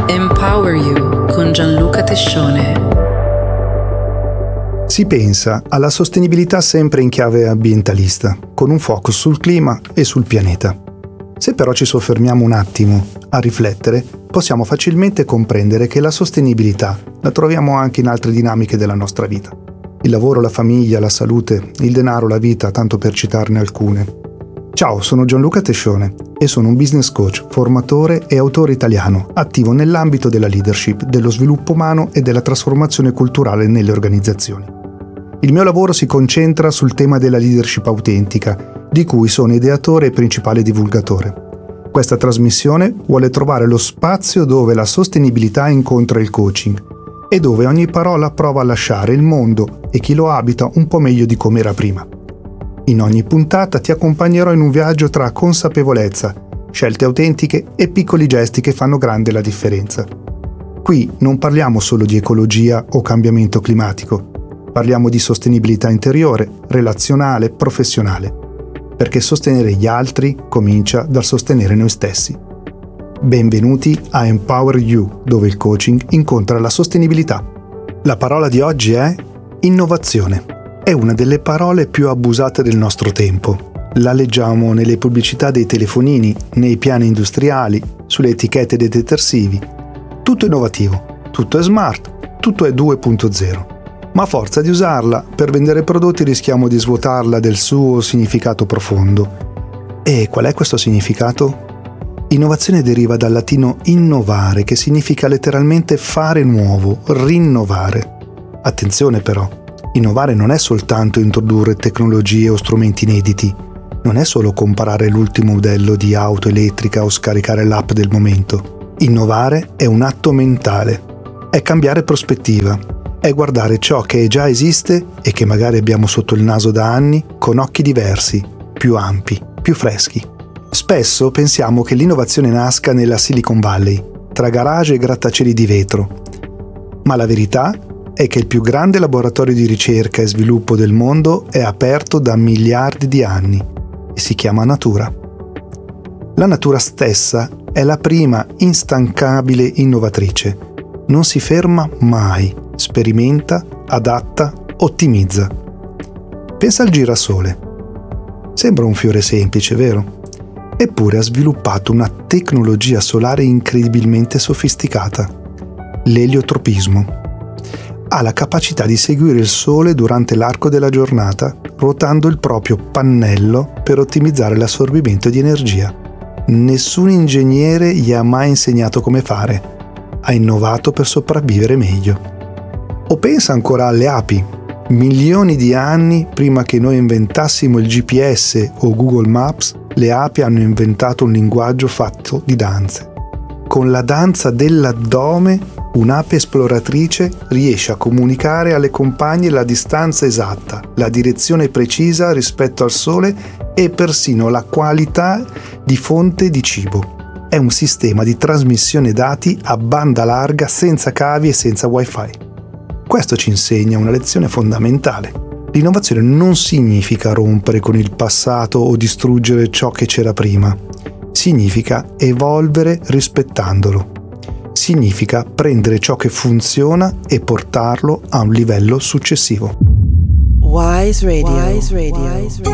Empower You con Gianluca Tescione. Si pensa alla sostenibilità sempre in chiave ambientalista, con un focus sul clima e sul pianeta. Se però ci soffermiamo un attimo a riflettere, possiamo facilmente comprendere che la sostenibilità la troviamo anche in altre dinamiche della nostra vita. Il lavoro, la famiglia, la salute, il denaro, la vita, tanto per citarne alcune. Ciao, sono Gianluca Tescione e sono un business coach, formatore e autore italiano, attivo nell'ambito della leadership, dello sviluppo umano e della trasformazione culturale nelle organizzazioni. Il mio lavoro si concentra sul tema della leadership autentica, di cui sono ideatore e principale divulgatore. Questa trasmissione vuole trovare lo spazio dove la sostenibilità incontra il coaching e dove ogni parola prova a lasciare il mondo e chi lo abita un po' meglio di come era prima. In ogni puntata ti accompagnerò in un viaggio tra consapevolezza, scelte autentiche e piccoli gesti che fanno grande la differenza. Qui non parliamo solo di ecologia o cambiamento climatico, parliamo di sostenibilità interiore, relazionale, professionale, perché sostenere gli altri comincia dal sostenere noi stessi. Benvenuti a Empower You, dove il coaching incontra la sostenibilità. La parola di oggi è innovazione. È una delle parole più abusate del nostro tempo. La leggiamo nelle pubblicità dei telefonini, nei piani industriali, sulle etichette dei detersivi. Tutto è innovativo, tutto è smart, tutto è 2.0. Ma a forza di usarla, per vendere prodotti rischiamo di svuotarla del suo significato profondo. E qual è questo significato? Innovazione deriva dal latino innovare, che significa letteralmente fare nuovo, rinnovare. Attenzione però, innovare non è soltanto introdurre tecnologie o strumenti inediti, non è solo comparare l'ultimo modello di auto elettrica o scaricare l'app del momento. Innovare è un atto mentale, è cambiare prospettiva, è guardare ciò che già esiste e che magari abbiamo sotto il naso da anni con occhi diversi, più ampi, più freschi. Spesso pensiamo che l'innovazione nasca nella Silicon Valley, tra garage e grattacieli di vetro, ma la verità è che il più grande laboratorio di ricerca e sviluppo del mondo è aperto da miliardi di anni e si chiama natura. La natura stessa è la prima instancabile innovatrice. Non si ferma mai, sperimenta, adatta, ottimizza. Pensa al girasole. Sembra un fiore semplice, vero? Eppure ha sviluppato una tecnologia solare incredibilmente sofisticata, l'eliotropismo. Ha la capacità di seguire il Sole durante l'arco della giornata, ruotando il proprio pannello per ottimizzare l'assorbimento di energia. Nessun ingegnere gli ha mai insegnato come fare. Ha innovato per sopravvivere meglio. O pensa ancora alle api. Milioni di anni prima che noi inventassimo il GPS o Google Maps, le api hanno inventato un linguaggio fatto di danze. Con la danza dell'addome, un'ape esploratrice riesce a comunicare alle compagne la distanza esatta, la direzione precisa rispetto al Sole e persino la qualità di fonte di cibo. È un sistema di trasmissione dati a banda larga, senza cavi e senza wifi. Questo ci insegna una lezione fondamentale. L'innovazione non significa rompere con il passato o distruggere ciò che c'era prima. Significa evolvere rispettandolo. Significa prendere ciò che funziona e portarlo a un livello successivo. Wise Radio.